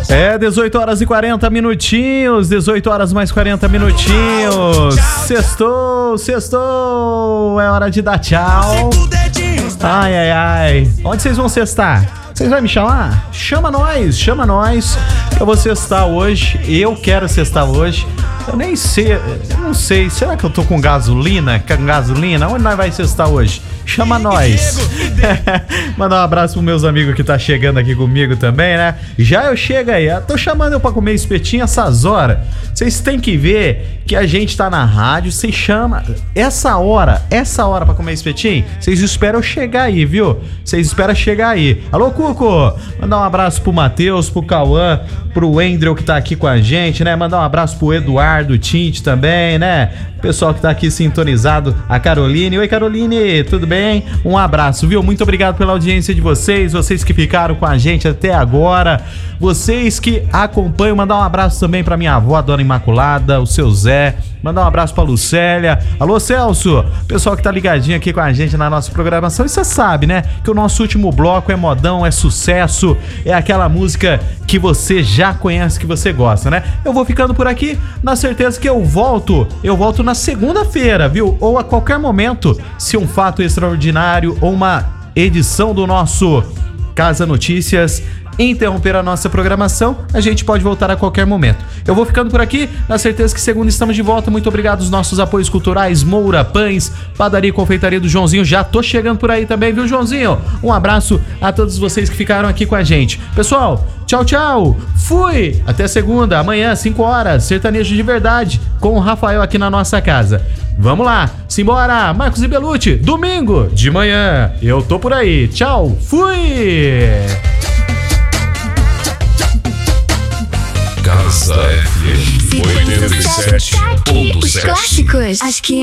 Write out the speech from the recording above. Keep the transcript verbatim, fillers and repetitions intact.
É, dezoito horas e quarenta minutinhos, dezoito horas mais quarenta minutinhos. Sextou, sextou, é hora de dar tchau. Ai, ai, ai. Onde vocês vão sextar? Vocês vão me chamar? Chama nós, chama nós. Eu vou sextar hoje, eu quero sextar hoje. Eu nem sei, eu não sei, será que eu tô com gasolina? Com gasolina? Onde nós vai sextar hoje? Chama nós. Mandar um abraço pros meus amigos que tá chegando aqui comigo também, né? Já eu chego aí, eu tô chamando eu pra comer espetinho essas horas. Vocês têm que ver que a gente tá na rádio, vocês chamam essa hora, essa hora pra comer espetinho, vocês esperam eu chegar aí, viu? Vocês esperam chegar aí. Alô, Cuco! Mandar um abraço pro Matheus, pro Cauã, pro Endrel que tá aqui com a gente, né? Mandar um abraço pro Eduardo Tinte também, né? O pessoal que tá aqui sintonizado, a Caroline. Oi, Caroline, tudo bem? Um abraço, viu? Muito obrigado pela audiência de vocês, vocês que ficaram com a gente até agora, vocês que acompanham. Mandar um abraço também pra minha avó, a Dona Imaculada, o seu Zé. Mandar um abraço pra Lucélia. Alô, Celso, pessoal que tá ligadinho aqui com a gente na nossa programação. E você sabe, né, que o nosso último bloco é modão, é sucesso, é aquela música que você já conhece, que você gosta, né? Eu vou ficando por aqui, na certeza que eu volto, eu volto na segunda-feira, viu? Ou a qualquer momento, se um fato extraordinário ou uma edição do nosso Casa Notícias interromper a nossa programação, a gente pode voltar a qualquer momento. Eu vou ficando por aqui, na certeza que segunda estamos de volta. Muito obrigado aos nossos apoios culturais, Moura Pães, Padaria e Confeitaria do Joãozinho. Já tô chegando por aí também, viu, Joãozinho? Um abraço a todos vocês que ficaram aqui com a gente. Pessoal, tchau, tchau. Fui! Até segunda, amanhã, cinco horas, Sertanejo de Verdade, com o Rafael aqui na nossa casa. Vamos lá, simbora, Marcos e Belucci, domingo de manhã. Eu tô por aí. Tchau, fui! Casa F M oitenta e sete ponto sete. Os clássicos. Acho que